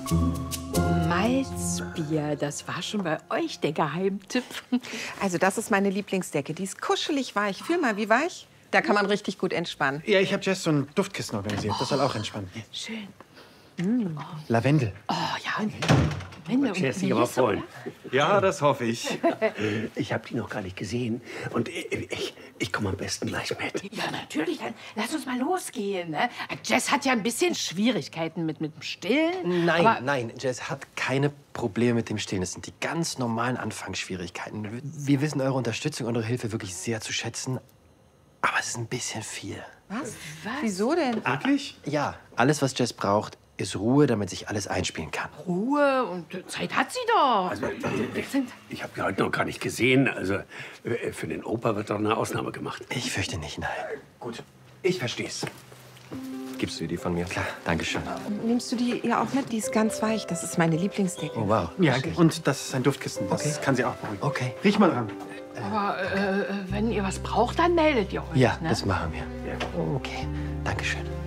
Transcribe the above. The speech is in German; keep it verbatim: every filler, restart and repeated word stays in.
Malzbier, das war schon bei euch der Geheimtipp. Also das ist meine Lieblingsdecke. Die ist kuschelig weich. Fühl mal, wie weich. Da kann man richtig gut entspannen. Ja, ich habe Jess so ein Duftkissen organisiert. Das soll auch entspannen. Schön. Mm. Lavendel. Oh ja. Lavendel. Jess, Sie aber freuen. Ja, das hoffe ich. Ich habe die noch gar nicht gesehen. Und ich, ich, ich komme am besten gleich mit. Ja, natürlich. Dann lass uns mal losgehen. Ne? Jess hat ja ein bisschen Schwierigkeiten mit, mit dem Stillen. Nein, aber nein, Jess hat keine Probleme mit dem Stillen. Das sind die ganz normalen Anfangsschwierigkeiten. Wir wissen eure Unterstützung, eure Hilfe wirklich sehr zu schätzen. Aber es ist ein bisschen viel. Was? Was? Wieso denn? Wirklich? Ja, alles, was Jess braucht, ist Ruhe, damit sich alles einspielen kann. Ruhe und Zeit hat sie doch. Also, ich, ich habe die heute noch gar nicht gesehen. Also, äh, für den Opa wird doch eine Ausnahme gemacht. Ich fürchte nicht, nein. Gut, ich versteh's. Gibst du dir die von mir? Klar, dankeschön. Nimmst du die ja auch mit? Die ist ganz weich. Das ist meine Lieblingsdecke. Oh, wow. Ja, und das ist ein Duftkissen. Das Okay. kann sie auch beruhigen. Okay. Riech mal dran. Aber äh, wenn ihr was braucht, dann meldet ihr euch. Ja, ne? das machen wir. Okay, dankeschön.